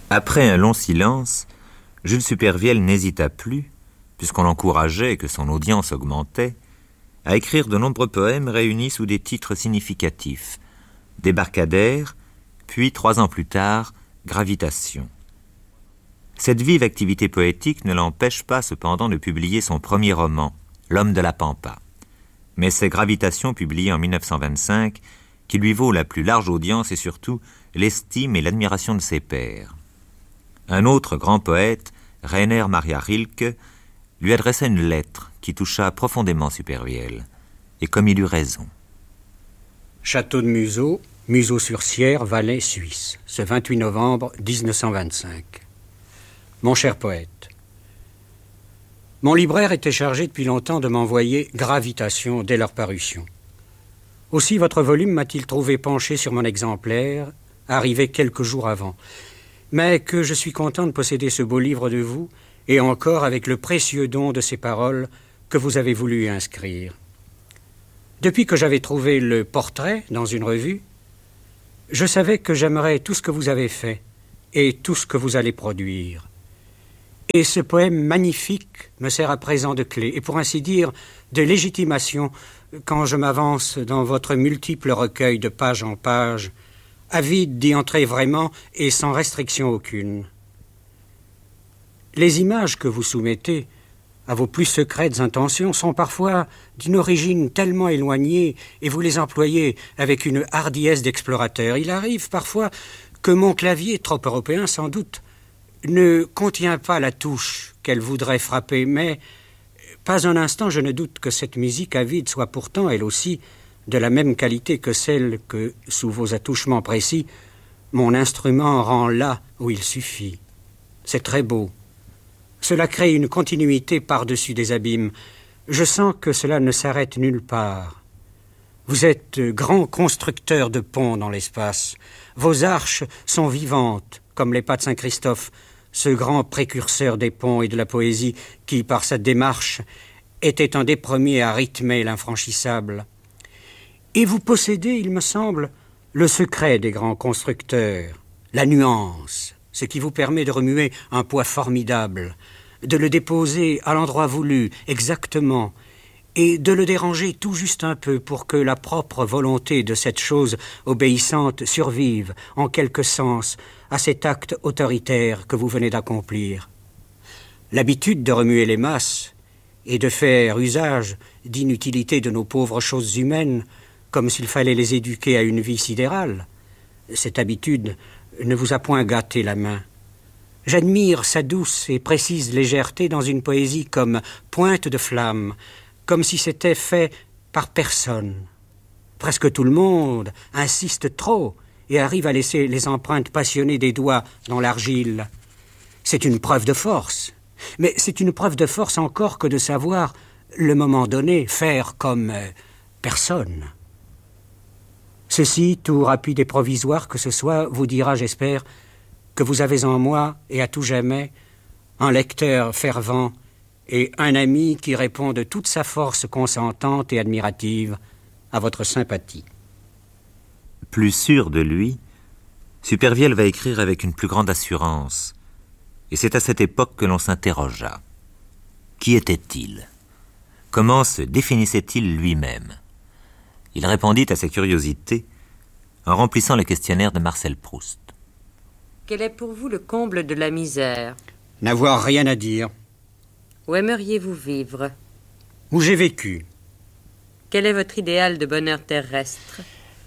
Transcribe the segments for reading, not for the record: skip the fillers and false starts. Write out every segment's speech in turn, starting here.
Après un long silence, Jules Supervielle n'hésita plus, puisqu'on l'encourageait et que son audience augmentait, à écrire de nombreux poèmes réunis sous des titres significatifs. Débarcadère, puis 3 ans plus tard, Gravitation. Cette vive activité poétique ne l'empêche pas cependant de publier son premier roman, L'homme de la Pampa. Mais c'est Gravitation, publié en 1925, qui lui vaut la plus large audience et surtout l'estime et l'admiration de ses pairs. Un autre grand poète, Rainer Maria Rilke, lui adressa une lettre qui toucha profondément Supervielle, et comme il eut raison. Château de Museau, Museau-sur-Sierre, Valais, Suisse, ce 28 novembre 1925. Mon cher poète, mon libraire était chargé depuis longtemps de m'envoyer Gravitation dès leur parution. Aussi votre volume m'a-t-il trouvé penché sur mon exemplaire, arrivé quelques jours avant. Mais que je suis content de posséder ce beau livre de vous, et encore avec le précieux don de ces paroles que vous avez voulu y inscrire. Depuis que j'avais trouvé le portrait dans une revue, je savais que j'aimerais tout ce que vous avez fait et tout ce que vous allez produire. Et ce poème magnifique me sert à présent de clé et pour ainsi dire de légitimation quand je m'avance dans votre multiple recueil de page en page, avide d'y entrer vraiment et sans restriction aucune. Les images que vous soumettez à vos plus secrètes intentions sont parfois d'une origine tellement éloignée et vous les employez avec une hardiesse d'explorateur. Il arrive parfois que mon clavier, trop européen sans doute, ne contient pas la touche qu'elle voudrait frapper, mais pas un instant je ne doute que cette musique avide soit pourtant, elle aussi, de la même qualité que celle que, sous vos attouchements précis, mon instrument rend là où il suffit. C'est très beau. Cela crée une continuité par-dessus des abîmes. Je sens que cela ne s'arrête nulle part. Vous êtes grand constructeur de ponts dans l'espace. Vos arches sont vivantes, comme les pas de Saint-Christophe, ce grand précurseur des ponts et de la poésie qui, par sa démarche, était un des premiers à rythmer l'infranchissable. Et vous possédez, il me semble, le secret des grands constructeurs, la nuance, ce qui vous permet de remuer un poids formidable, de le déposer à l'endroit voulu, exactement, et de le déranger tout juste un peu pour que la propre volonté de cette chose obéissante survive, en quelque sens, à cet acte autoritaire que vous venez d'accomplir. L'habitude de remuer les masses et de faire usage d'inutilité de nos pauvres choses humaines, comme s'il fallait les éduquer à une vie sidérale, cette habitude ne vous a point gâté la main. J'admire sa douce et précise légèreté dans une poésie comme pointe de flamme, comme si c'était fait par personne. Presque tout le monde insiste trop et arrive à laisser les empreintes passionnées des doigts dans l'argile. C'est une preuve de force, mais c'est une preuve de force encore que de savoir, le moment donné, faire comme personne. Ceci, tout rapide et provisoire que ce soit, vous dira, j'espère, que vous avez en moi, et à tout jamais, un lecteur fervent et un ami qui répond de toute sa force consentante et admirative à votre sympathie. Plus sûr de lui, Supervielle va écrire avec une plus grande assurance. Et c'est à cette époque que l'on s'interrogea. Qui était-il? Comment se définissait-il lui-même? Il répondit à sa curiosité en remplissant le questionnaire de Marcel Proust. Quel est pour vous le comble de la misère? N'avoir rien à dire. Où aimeriez-vous vivre? Où j'ai vécu. Quel est votre idéal de bonheur terrestre?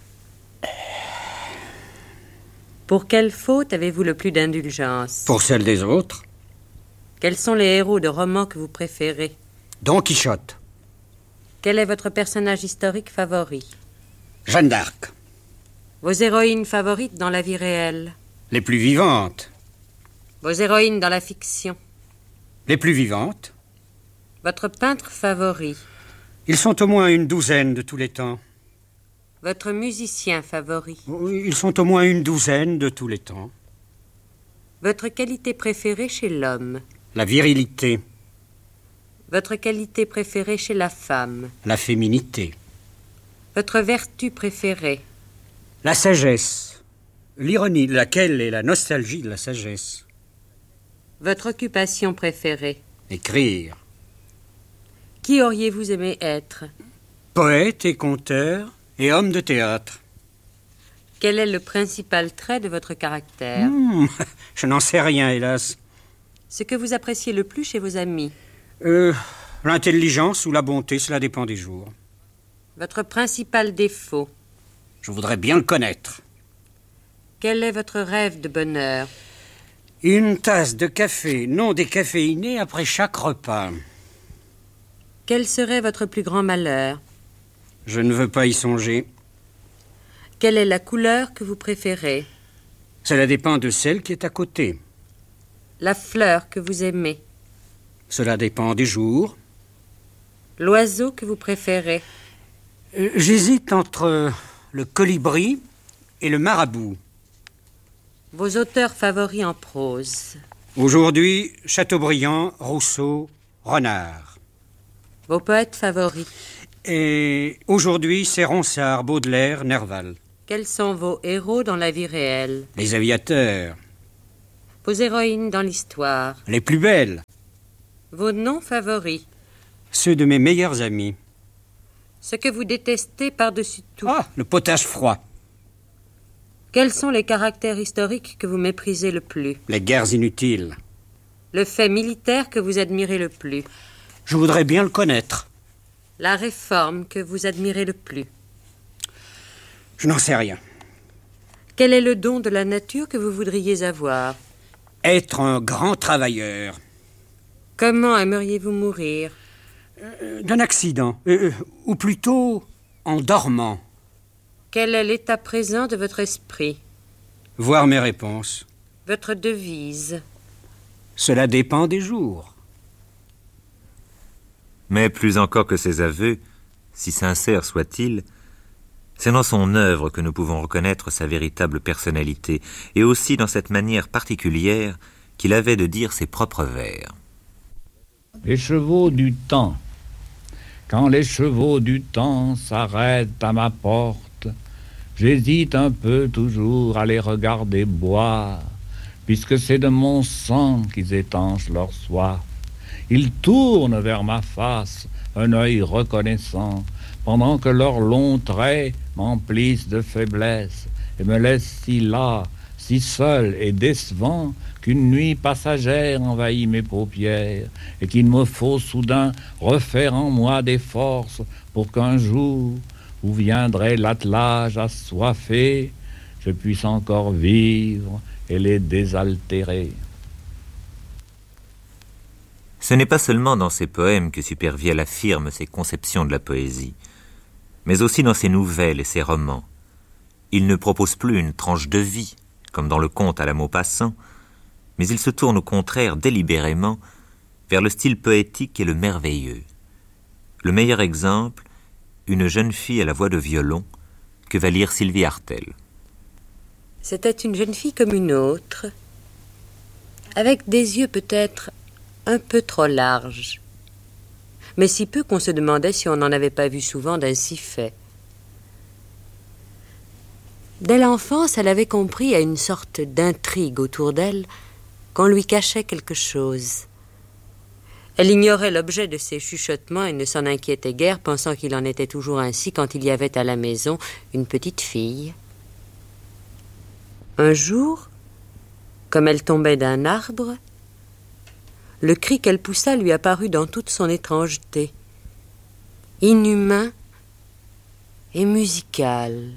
Pour quelle faute avez-vous le plus d'indulgence? Pour celle des autres. Quels sont les héros de romans que vous préférez? Don Quichotte. Quel est votre personnage historique favori? Jeanne d'Arc. Vos héroïnes favorites dans la vie réelle? Les plus vivantes. Vos héroïnes dans la fiction? Les plus vivantes. Votre peintre favori? Ils sont au moins une douzaine de tous les temps. Votre musicien favori? Ils sont au moins une douzaine de tous les temps. Votre qualité préférée chez l'homme? La virilité. Votre qualité préférée chez la femme? La féminité. Votre vertu préférée? La sagesse. L'ironie, laquelle est la nostalgie de la sagesse. Votre occupation préférée? Écrire. Qui auriez-vous aimé être? Poète et conteur et homme de théâtre. Quel est le principal trait de votre caractère? Je n'en sais rien, hélas. Ce que vous appréciez le plus chez vos amis? L'intelligence ou la bonté, cela dépend des jours. Votre principal défaut? Je voudrais bien le connaître. Quel est votre rêve de bonheur? Une tasse de café non décaféiné après chaque repas. Quel serait votre plus grand malheur? Je ne veux pas y songer. Quelle est la couleur que vous préférez? Cela dépend de celle qui est à côté. La fleur que vous aimez? Cela dépend des jours. L'oiseau que vous préférez? J'hésite entre le colibri et le marabout. Vos auteurs favoris en prose? Aujourd'hui, Chateaubriand, Rousseau, Renard. Vos poètes favoris? Et aujourd'hui, c'est Ronsard, Baudelaire, Nerval. Quels sont vos héros dans la vie réelle? Les aviateurs. Vos héroïnes dans l'histoire? Les plus belles. Vos noms favoris? Ceux de mes meilleurs amis. Ce que vous détestez par-dessus tout? Le potage froid. Quels sont les caractères historiques que vous méprisez le plus? Les guerres inutiles. Le fait militaire que vous admirez le plus? Je voudrais bien le connaître. La réforme que vous admirez le plus? Je n'en sais rien. Quel est le don de la nature que vous voudriez avoir? Être un grand travailleur. Comment aimeriez-vous mourir? D'un accident. Ou plutôt en dormant. Quel est l'état présent de votre esprit? Voir mes réponses. Votre devise? Cela dépend des jours. Mais plus encore que ses aveux, si sincères soient-ils, c'est dans son œuvre que nous pouvons reconnaître sa véritable personnalité, et aussi dans cette manière particulière qu'il avait de dire ses propres vers. Les chevaux du temps. Quand les chevaux du temps s'arrêtent à ma porte, j'hésite un peu toujours à les regarder boire, puisque c'est de mon sang qu'ils étanchent leur soif. Ils tournent vers ma face un œil reconnaissant, pendant que leurs longs traits m'emplissent de faiblesse et me laissent si las, si seul et décevant qu'une nuit passagère envahit mes paupières et qu'il me faut soudain refaire en moi des forces pour qu'un jour où viendrait l'attelage assoiffé, je puisse encore vivre et les désaltérer. Ce n'est pas seulement dans ses poèmes que Supervielle affirme ses conceptions de la poésie, mais aussi dans ses nouvelles et ses romans. Il ne propose plus une tranche de vie, comme dans le conte à la Maupassant, mais il se tourne au contraire délibérément vers le style poétique et le merveilleux. Le meilleur exemple, une jeune fille à la voix de violon, que va lire Sylvie Hartel. C'était une jeune fille comme une autre, avec des yeux peut-être un peu trop larges, mais si peu qu'on se demandait si on n'en avait pas vu souvent d'ainsi fait. Dès l'enfance, elle avait compris à une sorte d'intrigue autour d'elle qu'on lui cachait quelque chose. Elle ignorait l'objet de ses chuchotements et ne s'en inquiétait guère, pensant qu'il en était toujours ainsi quand il y avait à la maison une petite fille. Un jour, comme elle tombait d'un arbre, le cri qu'elle poussa lui apparut dans toute son étrangeté, inhumain et musical.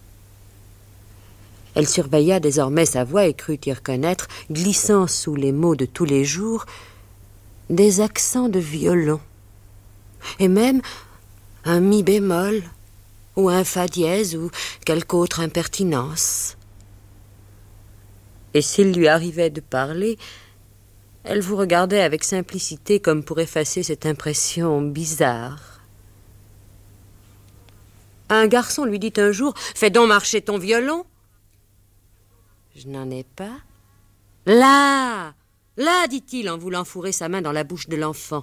Elle surveilla désormais sa voix et crut y reconnaître, glissant sous les mots de tous les jours, des accents de violon, et même un mi bémol, ou un fa dièse, ou quelque autre impertinence. Et s'il lui arrivait de parler, elle vous regardait avec simplicité comme pour effacer cette impression bizarre. Un garçon lui dit un jour « Fais donc marcher ton violon !» « Je n'en ai pas. »« Là, là, dit-il en voulant fourrer sa main dans la bouche de l'enfant.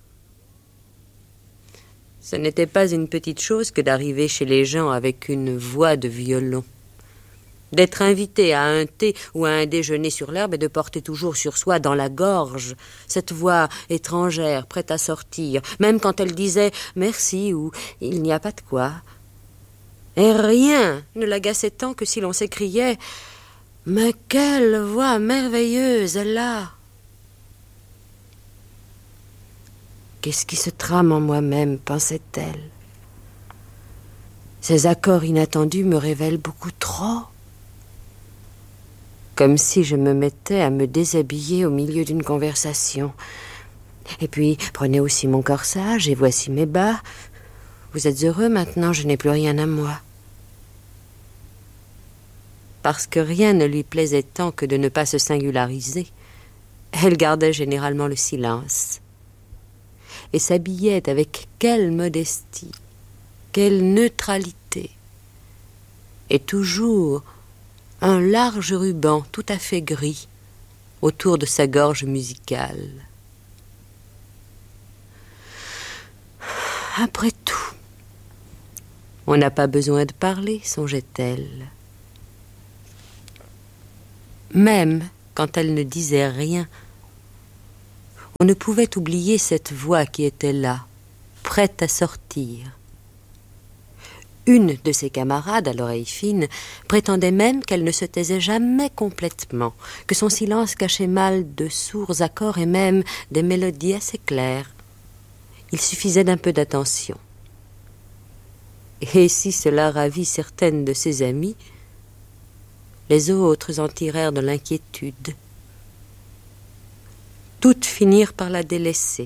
Ce n'était pas une petite chose que d'arriver chez les gens avec une voix de violon. d'être invité à un thé ou à un déjeuner sur l'herbe et de porter toujours sur soi, dans la gorge, cette voix étrangère, prête à sortir, même quand elle disait « merci » ou « il n'y a pas de quoi ». Et rien ne l'agaçait tant que si l'on s'écriait « mais quelle voix merveilleuse elle a !» Qu'est-ce qui se trame en moi-même, pensait-elle. Ces accords inattendus me révèlent beaucoup trop. Comme si je me mettais à me déshabiller au milieu d'une conversation. Et puis, prenez aussi mon corsage, et voici mes bas. Vous êtes heureux maintenant, je n'ai plus rien à moi. Parce que rien ne lui plaisait tant que de ne pas se singulariser, elle gardait généralement le silence. Et s'habillait avec quelle modestie, quelle neutralité. Et toujours un large ruban tout à fait gris autour de sa gorge musicale. Après tout, on n'a pas besoin de parler, songeait-elle. Même quand elle ne disait rien, on ne pouvait oublier cette voix qui était là, prête à sortir. Une de ses camarades, à l'oreille fine, prétendait même qu'elle ne se taisait jamais complètement, que son silence cachait mal de sourds accords et même des mélodies assez claires. Il suffisait d'un peu d'attention. Et si cela ravit certaines de ses amies, les autres en tirèrent de l'inquiétude. Toutes finirent par la délaisser.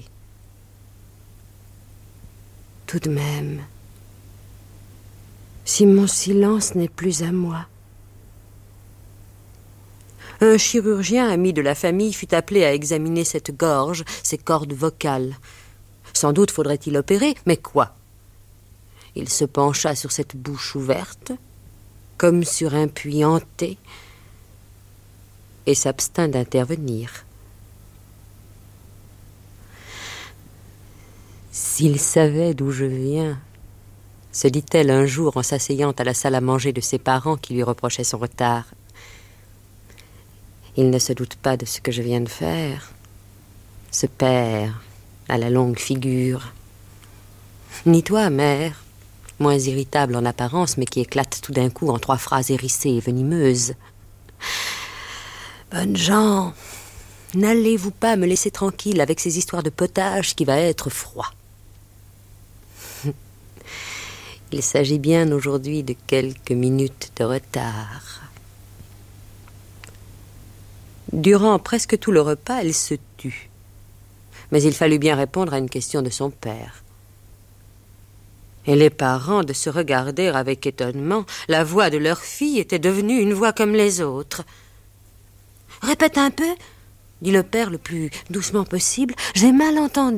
Tout de même, si mon silence n'est plus à moi. Un chirurgien ami de la famille fut appelé à examiner cette gorge, ces cordes vocales. Sans doute faudrait-il opérer, mais quoi? Il se pencha sur cette bouche ouverte, comme sur un puits hanté, et s'abstint d'intervenir. S'il savait d'où je viens, se dit-elle un jour en s'asseyant à la salle à manger de ses parents qui lui reprochaient son retard. Il ne se doute pas de ce que je viens de faire. Ce père, à la longue figure. Ni toi, mère, moins irritable en apparence, mais qui éclate tout d'un coup en 3 phrases hérissées et venimeuses. Bonnes gens, n'allez-vous pas me laisser tranquille avec ces histoires de potage qui va être froid? Il s'agit bien aujourd'hui de quelques minutes de retard. Durant presque tout le repas, elle se tut. Mais il fallut bien répondre à une question de son père. Et les parents de se regarder avec étonnement. La voix de leur fille était devenue une voix comme les autres. « Répète un peu » dit le père le plus doucement possible. « J'ai mal entendu. »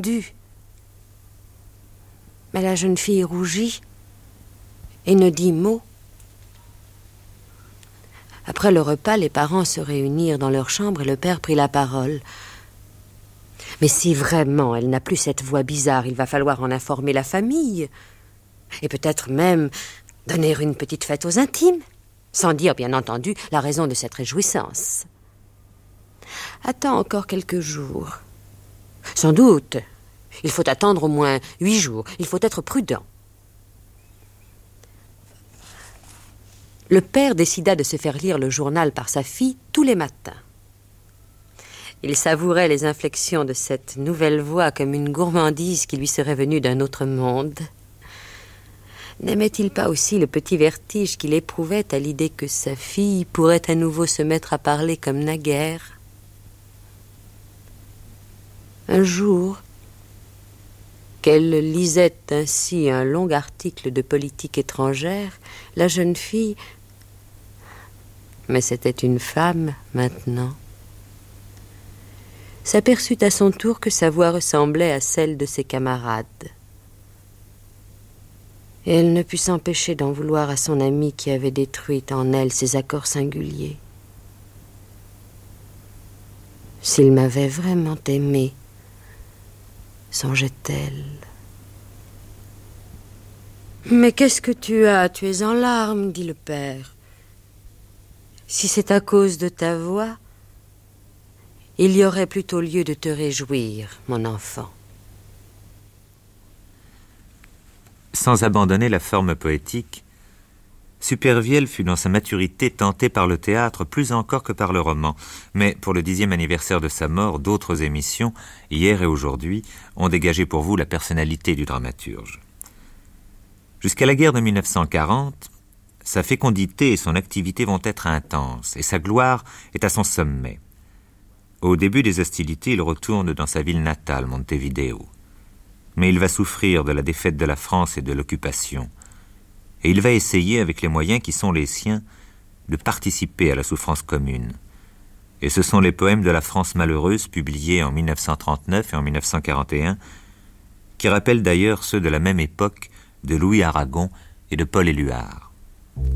Mais la jeune fille rougit et ne dit mot. Après le repas, les parents se réunirent dans leur chambre et le père prit la parole. « Mais si vraiment elle n'a plus cette voix bizarre, il va falloir en informer la famille. Et peut-être même donner une petite fête aux intimes, sans dire, bien entendu, la raison de cette réjouissance. Attends encore quelques jours. Sans doute, il faut attendre au moins 8 jours. Il faut être prudent. » Le père décida de se faire lire le journal par sa fille tous les matins. Il savourait les inflexions de cette nouvelle voix comme une gourmandise qui lui serait venue d'un autre monde. N'aimait-il pas aussi le petit vertige qu'il éprouvait à l'idée que sa fille pourrait à nouveau se mettre à parler comme naguère? Un jour, qu'elle lisait ainsi un long article de politique étrangère, la jeune fille, mais c'était une femme maintenant, s'aperçut à son tour que sa voix ressemblait à celle de ses camarades. Et elle ne put s'empêcher d'en vouloir à son amie qui avait détruit en elle ces accords singuliers. S'il m'avait vraiment aimée, songeait-elle. « Mais qu'est-ce que tu as? Tu es en larmes, dit le père. Si c'est à cause de ta voix, il y aurait plutôt lieu de te réjouir, mon enfant. Sans abandonner la forme poétique, Supervielle fut dans sa maturité tenté par le théâtre plus encore que par le roman, mais pour le 10e anniversaire de sa mort, d'autres émissions, hier et aujourd'hui, ont dégagé pour vous la personnalité du dramaturge. Jusqu'à la guerre de 1940, sa fécondité et son activité vont être intenses, et sa gloire est à son sommet. Au début des hostilités, il retourne dans sa ville natale, Montevideo. Mais il va souffrir de la défaite de la France et de l'occupation. Et il va essayer, avec les moyens qui sont les siens, de participer à la souffrance commune. Et ce sont les poèmes de la France malheureuse, publiés en 1939 et en 1941, qui rappellent d'ailleurs ceux de la même époque de Louis Aragon et de Paul Éluard.